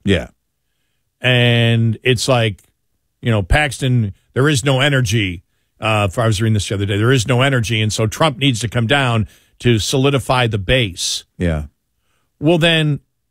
Yeah. And it's like, Paxton, there is no energy. I was reading this the other day. There is no energy, and so Trump needs to come down to solidify the base. Yeah. Well, then